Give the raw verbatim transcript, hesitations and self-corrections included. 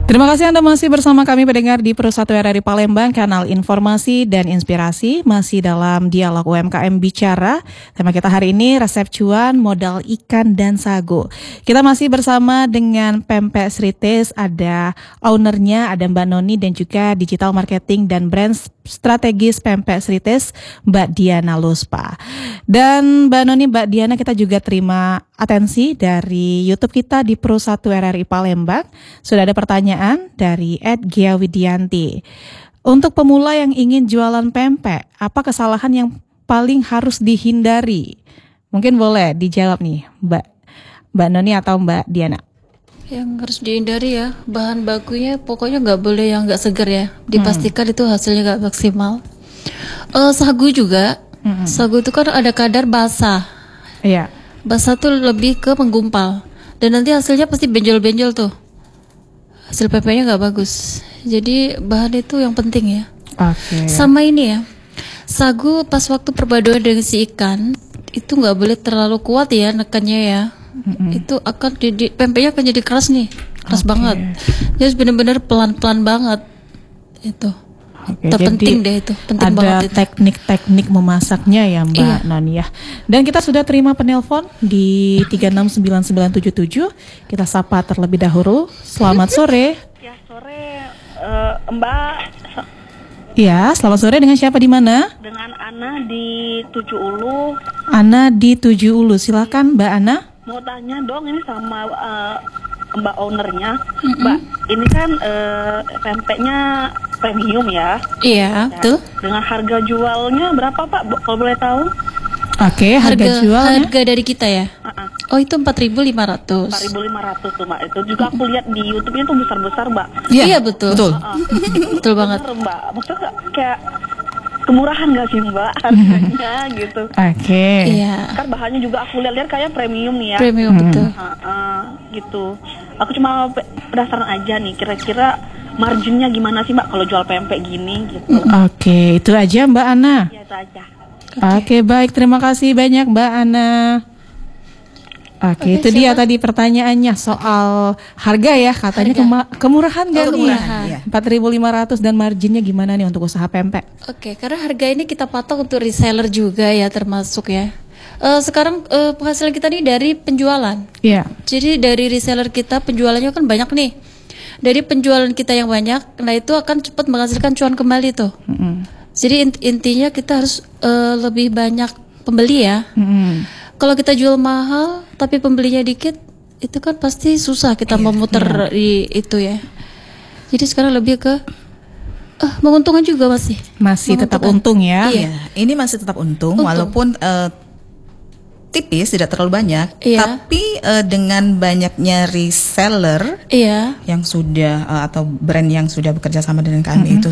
Terima kasih Anda masih bersama kami pendengar di Pro satu R R I Palembang, kanal informasi dan inspirasi, masih dalam dialog U M K M Bicara. Tema kita hari ini resep cuan modal ikan dan sagu. Kita masih bersama dengan Pempek Srites, ada ownernya, ada Mbak Noni, dan juga digital marketing dan brand strategis Pempek Srites, Mbak Diana Luspa. Dan Mbak Noni, Mbak Diana, kita juga terima atensi dari YouTube kita di Pro satu R R I Palembang. Sudah ada pertanyaan dari et Gia Widianti. Untuk pemula yang ingin jualan pempek, apa kesalahan yang paling harus dihindari? Mungkin boleh dijawab nih, Mbak Mbak Noni atau Mbak Diana. Yang harus dihindari ya, bahan bakunya pokoknya nggak boleh yang nggak segar ya. Dipastikan hmm. itu hasilnya nggak maksimal. Uh, sagu juga, hmm. sagu itu kan ada kadar basah. Iya. Basah tuh lebih ke menggumpal. Dan nanti hasilnya pasti benjol-benjol tuh. Hasil pempeknya nggak bagus. Jadi bahan itu yang penting ya. Oke. Okay. Sama ini ya, sagu pas waktu perpaduan dengan si ikan itu nggak boleh terlalu kuat ya nekannya ya. Mm-hmm. Itu akan jadi pempeknya akan jadi keras nih, keras okay. banget. Jadi benar-benar pelan-pelan banget itu. Oke, terpenting deh itu, penting ada banget itu. Teknik-teknik memasaknya ya Mbak iya. Noni ya. Dan kita sudah terima penelpon di tiga enam sembilan sembilan tujuh tujuh. Kita sapa terlebih dahulu. Selamat sore. Ya sore uh, Mbak. Iya, selamat sore, dengan siapa di mana? Dengan Ana di Tujuh Ulu. Ana di Tujuh Ulu. Silakan Mbak Ana. Mau tanya dong ini sama uh, Mbak ownernya. Mm-hmm. Mbak, ini kan uh, pempeknya premium ya. Iya, betul. Ya, dengan harga jualnya berapa Pak, kalau boleh tahu? Oke, okay, harga, harga jualnya. Harga dari kita ya? Uh-uh. Oh, itu empat ribu lima ratus. empat ribu lima ratus tuh Mbak. Itu juga aku lihat di YouTube-nya tuh besar-besar Mbak. Iya, iya betul. Betul. Uh-uh. Betul banget. Bener, Mbak. Maksudnya kayak kemurahan gak sih Mbak harganya gitu. Oke. Okay. Iya. Kan bahannya juga aku lihat-lihat kayak premium nih ya. Premium hmm. betul. Uh, uh, gitu. Aku cuma penasaran aja nih, kira-kira marginnya gimana sih Mbak kalau jual pempek gini gitu. Oke, okay, itu aja Mbak Ana. Ya, itu aja. Oke, okay. okay, baik, terima kasih banyak Mbak Ana. Oke, okay, okay, itu siapa? Dia tadi pertanyaannya soal harga ya, katanya harga. Kema- kemurahan gak oh, nih? Iya. empat ribu lima ratus dan marginnya gimana nih untuk usaha pempek? Oke, okay, karena harga ini kita patok untuk reseller juga ya, termasuk ya. Uh, sekarang uh, penghasilan kita nih dari penjualan. Iya. Yeah. Jadi dari reseller kita penjualannya kan banyak nih. Dari penjualan kita yang banyak, nah itu akan cepat menghasilkan cuan kembali tuh. Mm-hmm. Jadi int- intinya kita harus uh, lebih banyak pembeli ya. Mm-hmm. Kalau kita jual mahal tapi pembelinya dikit, itu kan pasti susah kita yeah, memutar yeah. di itu ya. Jadi sekarang lebih ke uh, menguntungkan juga masih. Masih tetap untung ya. Iya, ini masih tetap untung, untung. walaupun uh, tipis, tidak terlalu banyak, iya. tapi uh, dengan banyaknya reseller iya. yang sudah uh, atau brand yang sudah bekerja sama dengan kami mm-hmm. itu